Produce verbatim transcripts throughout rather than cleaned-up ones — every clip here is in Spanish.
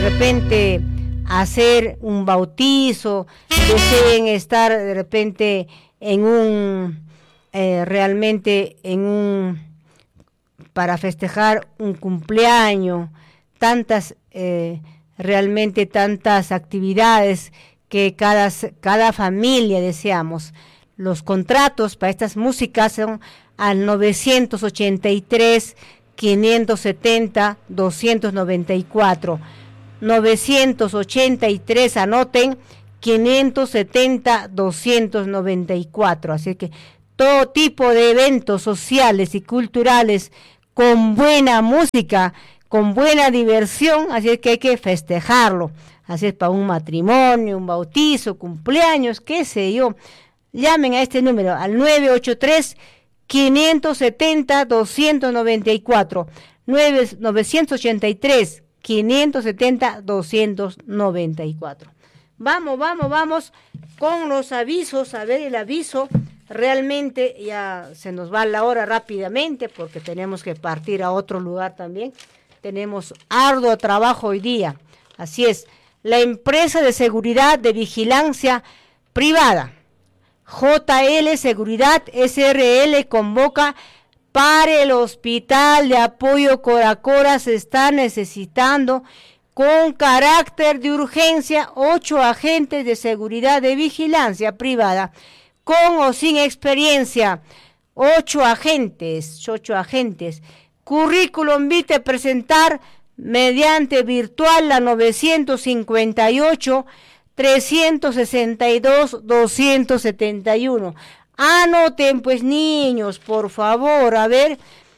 repente hacer un bautizo, deseen estar de repente en un, eh, realmente en un, para festejar un cumpleaños, tantas, eh, realmente tantas actividades que cada, cada familia deseamos. Los contratos para estas músicas son al novecientos ochenta y tres, quinientos setenta, doscientos noventa y cuatro. novecientos ochenta y tres, anoten, quinientos setenta, doscientos noventa y cuatro. Así que todo tipo de eventos sociales y culturales con buena música, con buena diversión, así es que hay que festejarlo. Así es, para un matrimonio, un bautizo, cumpleaños, qué sé yo. Llamen a este número, al nueve ocho tres, quinientos setenta, doscientos noventa y cuatro. novecientos ochenta y tres, quinientos setenta, doscientos noventa y cuatro. Vamos, vamos, vamos con los avisos. A ver, el aviso, realmente ya se nos va la hora rápidamente porque tenemos que partir a otro lugar también. Tenemos arduo trabajo hoy día. Así es, la empresa de seguridad de vigilancia privada, J L Seguridad S R L, convoca para el Hospital de Apoyo Coracora. Se está necesitando con carácter de urgencia ocho agentes de seguridad de vigilancia privada, con o sin experiencia, ocho agentes, ocho agentes. Currículum vitae presentar mediante virtual la novecientos cincuenta y ocho, trescientos sesenta y dos, doscientos setenta y uno. Anoten pues, niños, por favor, a ver.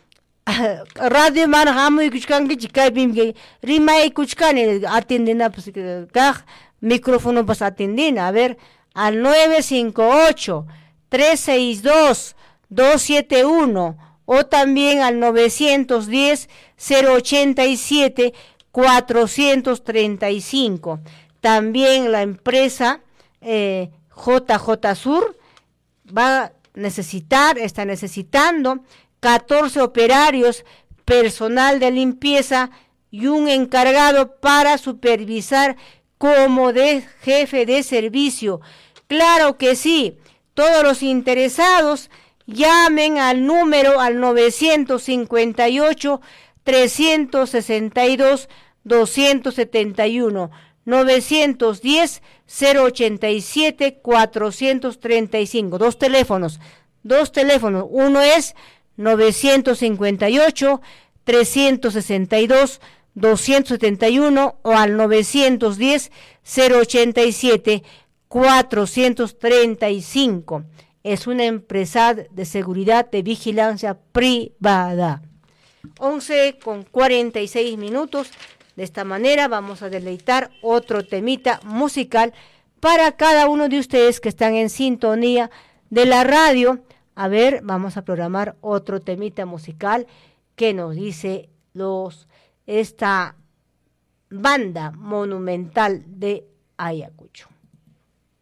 Radio man hamu kuchkan que chica bimge rimay kuchkan atendena pues caj micrófono pues atendena, a ver, al nueve cinco ocho, tres seis dos, dos siete uno o también al novecientos diez, cero ochenta y siete, cuatrocientos treinta y cinco. También la empresa eh, J J Sur va a necesitar, está necesitando catorce operarios, personal de limpieza y un encargado para supervisar como de jefe de servicio. Claro que sí, todos los interesados llamen al número al novecientos cincuenta y ocho, trescientos sesenta y dos, doscientos setenta y uno. novecientos diez, cero ochenta y siete, cuatrocientos treinta y cinco. Dos teléfonos, dos teléfonos. Uno es novecientos cincuenta y ocho, trescientos sesenta y dos, doscientos setenta y uno o al novecientos diez, cero ochenta y siete, cuatrocientos treinta y cinco. Es una empresa de seguridad de vigilancia privada. once con cuarenta y seis minutos. De esta manera vamos a deleitar otro temita musical para cada uno de ustedes que están en sintonía de la radio. A ver, vamos a programar otro temita musical que nos dice los esta banda monumental de Ayacucho.